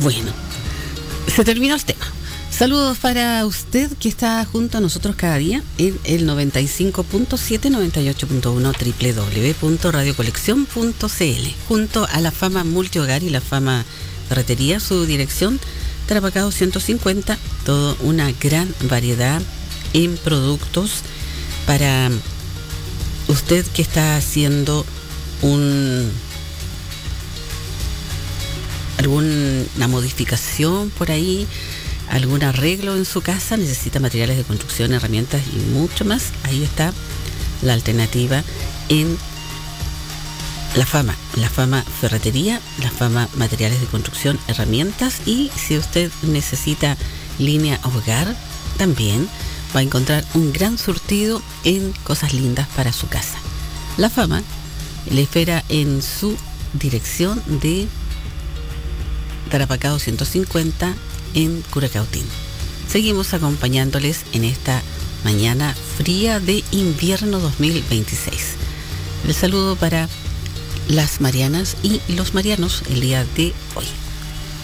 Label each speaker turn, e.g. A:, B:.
A: Bueno, se terminó el tema. Saludos para usted que está junto a nosotros cada día en el 95.7, 98.1 www.radiocolección.cl, junto a la Fama Multihogar y la Fama Ferretería, su dirección Tarapacá 250, toda una gran variedad en productos para usted que está haciendo alguna modificación por ahí, algún arreglo en su casa, necesita materiales de construcción, herramientas y mucho más. Ahí está la alternativa en la Fama Ferretería, la Fama Materiales de Construcción, herramientas. Y si usted necesita línea hogar, también va a encontrar un gran surtido en cosas lindas para su casa. La Fama le espera en su dirección de Tarapacá 250 en Curacautín. Seguimos acompañándoles en esta mañana fría de invierno 2026. El saludo para las Marianas y los Marianos el día de hoy.